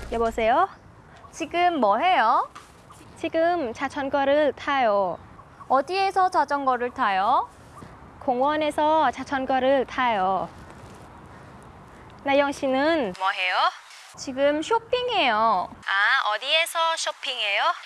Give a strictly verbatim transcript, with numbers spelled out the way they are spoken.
여보세요? 지금 뭐 해요? 지금 자전거를 타요. 어디에서 자전거를 타요? 공원에서 자전거를 타요. 나영 씨는 뭐 해요? 지금 쇼핑해요. 아, 어디에서 쇼핑해요?